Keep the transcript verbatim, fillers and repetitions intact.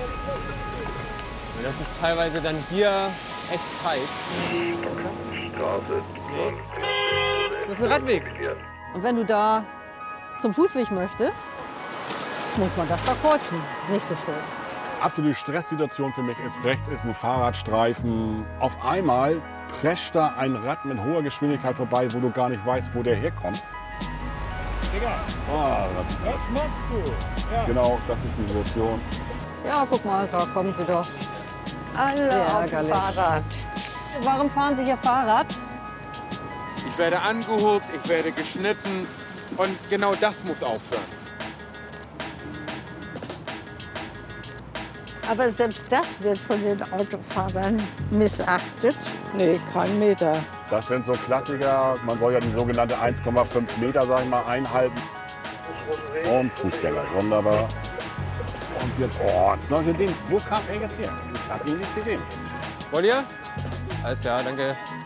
Das ist teilweise dann hier echt tight. Straße. Das ist ein Radweg. Und wenn du da zum Fußweg möchtest, muss man das da kreuzen. Nicht so schön. Absolute Stresssituation für mich ist, rechts ist ein Fahrradstreifen. Auf einmal prescht da ein Rad mit hoher Geschwindigkeit vorbei, wo du gar nicht weißt, wo der herkommt. Digga, Oh, was, was machst du? Ja. genau, das ist die Situation. Ja, guck mal, da kommen sie doch. Alle Sehr auf dem ärgerlich. Fahrrad. Warum fahren Sie hier Fahrrad? Ich werde angehurt, ich werde geschnitten und genau das muss aufhören. Aber selbst das wird von den Autofahrern missachtet. Nee, kein Meter. Das sind so Klassiker. Man soll ja die sogenannte eins Komma fünf Meter, sag ich mal, einhalten. Und Fußgänger, wunderbar. Und jetzt, oh, solche Dinge. Wo kam er jetzt her? Ich habe ihn nicht gesehen. Wollt ihr? Alles klar, danke.